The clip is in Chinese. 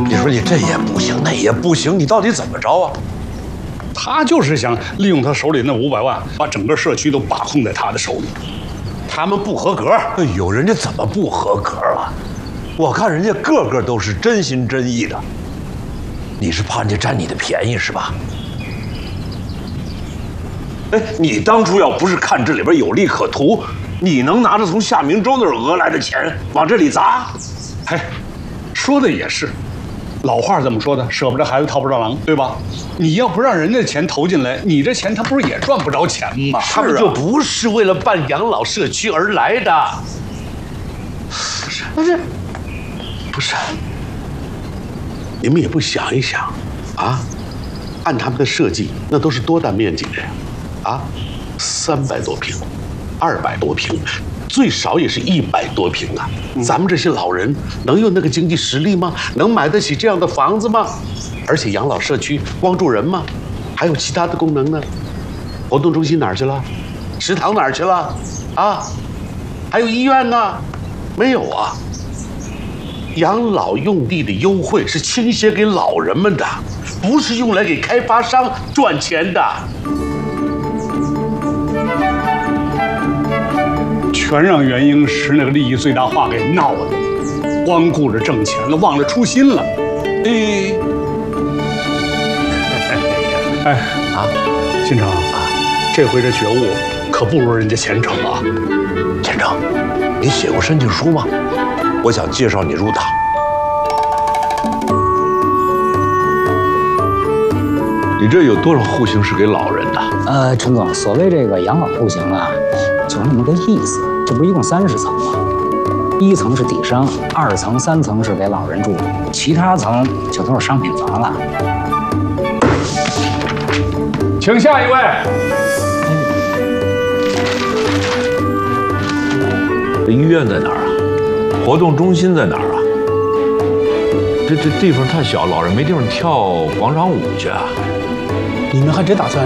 你说你这也不行，那也不行，你到底怎么着啊？ 他就是想利用他手里那500万，把整个社区都把控在他的手里。 他们不合格。哎呦，人家怎么不合格了？我看人家个个都是真心真意的。你是怕人家占你的便宜是吧？哎，你当初要不是看这里边有利可图，你能拿着从夏明洲那儿讹来的钱往这里砸？ 哎，说的也是，老话怎么说的？舍不得孩子套不着狼，对吧？你要不让人家钱投进来，你这钱他不是也赚不着钱吗？ 他们就不是为了办养老社区而来的。 不是，你们也不想一想，啊？按他们的设计，那都是多大面积的呀？啊，300多平，200多平，最少也是100多平啊！咱们这些老人能有那个经济实力吗？能买得起这样的房子吗？而且养老社区光住人吗？还有其他的功能呢？活动中心哪儿去了？食堂哪儿去了？啊，还有医院呢？没有啊！养老用地的优惠是倾斜给老人们的，不是用来给开发商赚钱的。 全让袁英时那个利益最大化给闹的，光顾着挣钱了，忘了初心了。哎啊，新成啊，这回这觉悟可不如人家钱成啊。 钱成，你写过申请书吗？我想介绍你入党。你这有多少户型是给老人的？ 陈总，所谓这个养老户型啊，就是那么个意思。这不一共30层吗？1层是底商，2层、3层是给老人住，其他层就都是商品房了。 请下一位。 医院在哪儿啊？活动中心在哪儿啊？这地方太小，老人没地方跳广场舞去啊。 你们还真打算